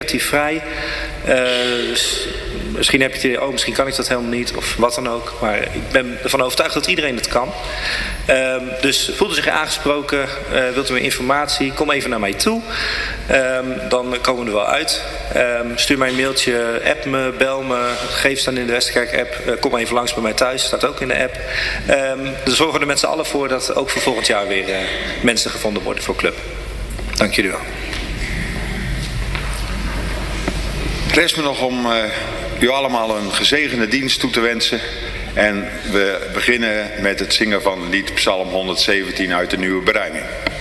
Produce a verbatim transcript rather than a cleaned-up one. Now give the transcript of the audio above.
relatief vrij. Uh, dus misschien heb je het idee, oh, misschien kan ik dat helemaal niet, of wat dan ook. Maar ik ben ervan overtuigd dat iedereen het kan. Uh, dus voelt u zich aangesproken, uh, wilt u meer informatie, kom even naar mij toe. Um, dan komen we er wel uit. Um, stuur mij een mailtje, app me, bel me, gegevens staan in de Westerkerk app. Uh, kom even langs bij mij thuis, staat ook in de app. Um, dus zorgen we er met z'n allen voor dat ook voor volgend jaar weer uh, mensen gevonden worden voor club. Dank jullie wel. Het rest me nog om uh, u allemaal een gezegende dienst toe te wensen. En we beginnen met het zingen van het lied Psalm honderdzeventien uit de Nieuwe Berijming.